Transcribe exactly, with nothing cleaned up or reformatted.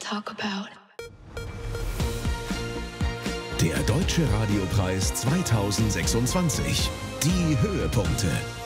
talk about. Der Deutsche Radiopreis zweitausendsechsundzwanzig. Die Höhepunkte.